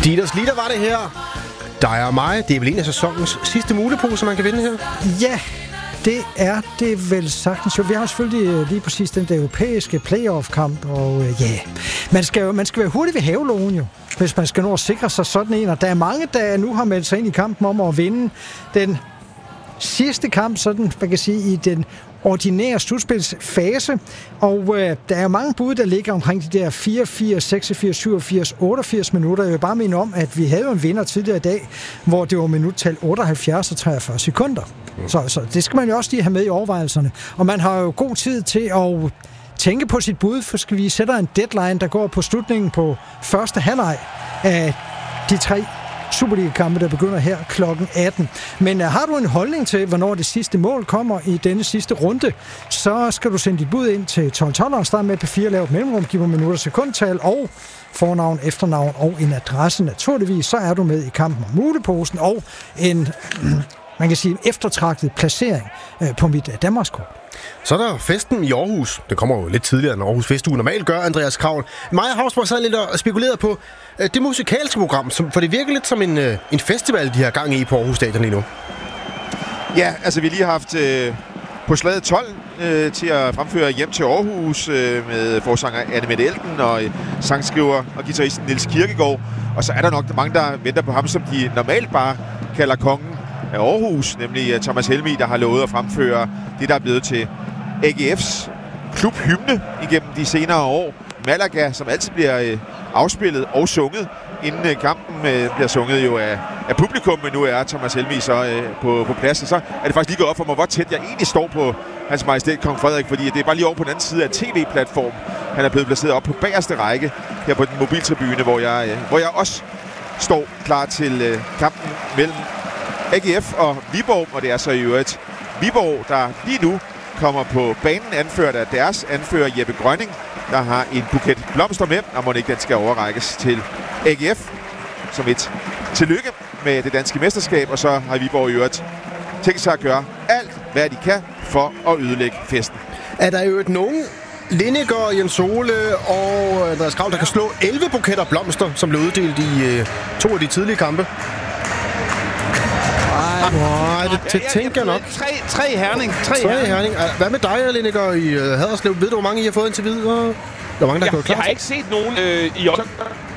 Dieters Liter var det her. Dig og mig. Det er vel en af sæsonens sidste mulepose, man kan vinde her? Ja, det er det vel sagtens. Vi har selvfølgelig lige præcis den der europæiske playoff-kamp, og man skal være hurtig ved havelågen jo, hvis man skal nå at sikre sig sådan en. Og der er mange, der nu har meldt sig ind i kampen om at vinde den sidste kamp, sådan man kan sige, i den ordinære slutspilsfase, og der er mange bud, der ligger omkring de der 84, 86, 87, 88 minutter. Jeg vil bare minde om, at vi havde en vinder tidligere i dag, hvor det var minuttal 78 og 43 sekunder. Så det skal man jo også lige have med i overvejelserne. Og man har jo god tid til at tænke på sit bud, for skal vi sætter en deadline, der går på slutningen på første halvleg af de 3 Superliga-kampe, der begynder her kl. 18. Men har du en holdning til, hvornår det sidste mål kommer i denne sidste runde, så skal du sende dit bud ind til 1212 og starte med P4, lave et mellemrum, giv mig minutter, sekundtal og fornavn, efternavn og en adresse. Naturligvis, så er du med i kampen om muleposen og en, man kan sige, eftertragtet placering på mit Danmarkskort. Så er der festen i Aarhus. Det kommer jo lidt tidligere, end Aarhus Festuge normalt gør, Andreas Kravl. Maja Havsborg sad lidt og spekulerede på det musikalske program, for det virker lidt som en festival, de har gang i på Aarhus Stadion lige nu. Ja, altså vi lige har haft på slaget 12 til at fremføre Hjem til Aarhus med forsanger Anne Mette Elten og sangskriver og guitaristen Niels Kirkegaard. Og så er der nok mange, der venter på ham, som de normalt bare kalder kongen af Aarhus, nemlig Thomas Helmig, der har lovet at fremføre det, der er blevet til AGF's klubhymne igennem de senere år. Malaga, som altid bliver afspillet og sunget, inden kampen bliver sunget jo af publikum, men nu er Thomas Helmig så på plads, og så er det faktisk lige gået op for mig, hvor tæt jeg egentlig står på Hans Majestæt Kong Frederik, fordi det er bare lige over på den anden side af tv-platform. Han er blevet placeret op på bagerste række her på den mobiltribune, hvor jeg også står klar til kampen mellem AGF og Viborg, og det er så i øvrigt Viborg, der lige nu kommer på banen, anført af deres anfører Jeppe Grønning, der har en buket blomster med, og må ikke den skal overrækkes til AGF som et tillykke med det danske mesterskab, og så har Viborg i øvrigt tænkt sig at gøre alt, hvad de kan for at ødelægge festen. Er der jo nogen Lineker, Jens Ole og Andreas Kravl, der kan slå 11 buketter blomster, som blev uddelt i 2 af de tidlige kampe? Nej, det tænker jeg nok. Tre Herning. Herning. Hvad med dig, Lineker, i Haderslev? Ved du, hvor mange I har fået indtil videre? Hvor mange, der er gået klar? Jeg har ikke set nogen i år.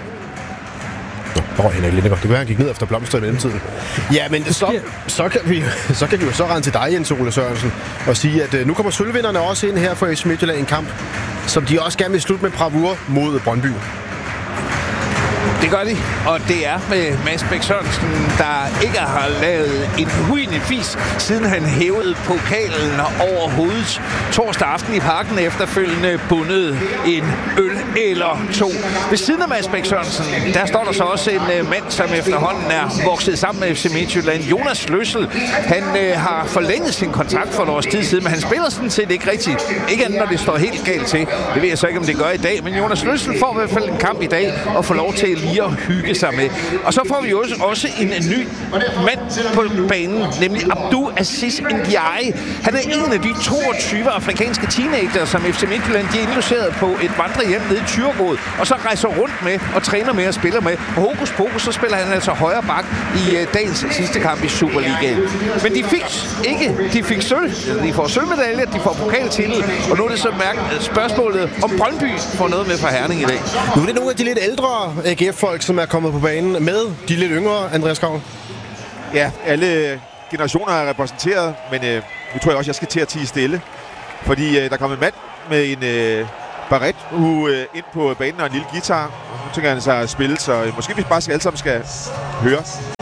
Henrik Lineker. Det kan være, han gik ned efter blomster i mellemtiden. Ja, men så kan vi jo så rende til dig, Jens Ole Sørensen, og sige, at nu kommer sølvvinderne også ind her for FC Midtjylland, en kamp, som de også gerne vil slutte med bravur mod Brøndby. Det gør de, og det er med Mads Bæk Sørensen, der ikke har lavet en huende fis, siden han hævede pokalen over hovedet torsdag aften i Parken, efterfølgende bundet en øl eller 2. Ved siden af Mads Bæk Sørensen, der står der så også en mand, som efterhånden er vokset sammen med FC Midtjylland, Jonas Løssel. Han har forlænget sin kontrakt for et års tid siden, men han spiller sådan set ikke rigtigt. Ikke andet, når det står helt galt til. Det ved jeg så ikke, om det gør i dag, men Jonas Løssel får i hvert fald en kamp i dag og får lov til lige at hygge sig med. Og så får vi jo også en ny mand på banen, nemlig Abdou Aziz Ndiaye. Han er en af de 22 afrikanske teenager, som FC Midtjylland de er indlogeret på et vandrehjem nede i Thyregod, og så rejser rundt med og træner med og spiller med. Og hokus pokus, så spiller han altså højre bak i dagens sidste kamp i Superligaen. Men de fik sølv. De får sølvmedaljer, de får pokaltitel, og nu er det så spørgsmålet, om Brøndby får noget med fra Herning i dag. Nu er det nogle af de lidt ældre AGF-folk, som er kommet på banen med de lidt yngre, Andreas Kravl. Ja, alle generationer er repræsenteret, men nu tror jeg også, jeg skal til at tie stille. Fordi der kommer en mand med en baret ind på banen og en lille guitar. Nu tænker han sig at spille, så måske vi bare alle sammen skal høre